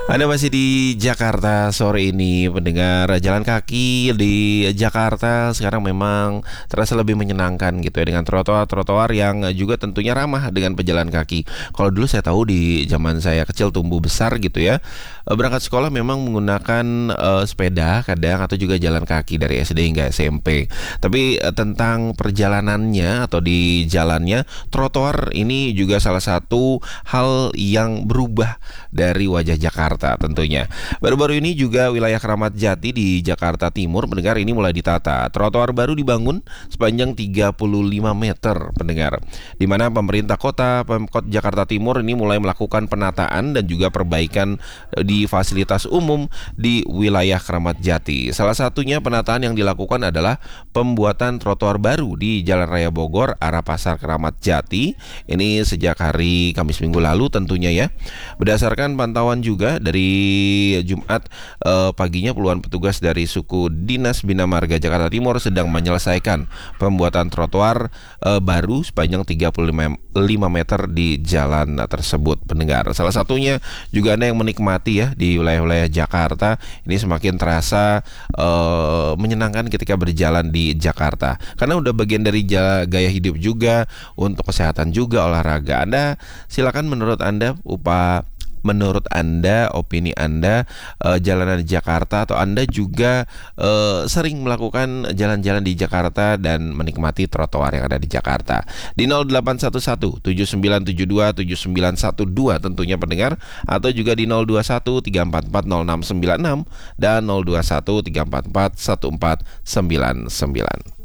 Anda masih di Jakarta sore ini, pendengar. Jalan kaki di Jakarta sekarang memang terasa lebih menyenangkan gitu ya, dengan trotoar-trotoar yang juga tentunya ramah dengan pejalan kaki. Kalau dulu saya tahu di zaman saya kecil tumbuh besar gitu ya, berangkat sekolah memang menggunakan sepeda kadang atau juga jalan kaki dari SD hingga SMP. Tapi tentang perjalanannya atau di jalannya, trotoar ini juga salah satu hal yang berubah dari wajah Jakarta tentunya. Baru-baru ini juga wilayah Keramat Jati di Jakarta Timur, pendengar, ini mulai ditata. Trotoar baru dibangun sepanjang 35 meter, pendengar. Di mana pemerintah kota Pemkot Jakarta Timur ini mulai melakukan penataan dan juga perbaikan di fasilitas umum di wilayah Keramat Jati. Salah satunya penataan yang dilakukan adalah pembuatan trotoar baru di Jalan Raya Bogor arah Pasar Keramat Jati. Ini sejak hari Kamis minggu lalu tentunya ya. Berdasarkan pantauan juga dari Jumat paginya, puluhan petugas dari suku Dinas Bina Marga Jakarta Timur sedang menyelesaikan pembuatan trotoar baru sepanjang 35 meter di jalan tersebut, pendengar. Salah satunya juga Anda yang menikmati ya di wilayah-wilayah Jakarta, ini semakin terasa menyenangkan ketika berjalan di Jakarta. Karena udah bagian dari gaya hidup juga, untuk kesehatan juga, olahraga. Anda silakan, menurut Anda, opini Anda, jalanan di Jakarta, atau Anda juga sering melakukan jalan-jalan di Jakarta dan menikmati trotoar yang ada di Jakarta. Di 0811 7972 7912 tentunya, pendengar, atau juga di 021 344 0696 dan 021 344 1499.